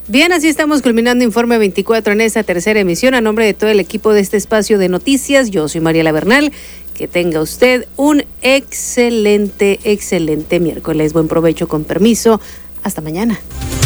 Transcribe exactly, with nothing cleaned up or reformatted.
Bien, así estamos culminando Informe veinticuatro en esta tercera emisión. A nombre de todo el equipo de este espacio de noticias, yo soy Mariela Bernal. Que tenga usted un excelente, excelente miércoles. Buen provecho, con permiso. Hasta mañana.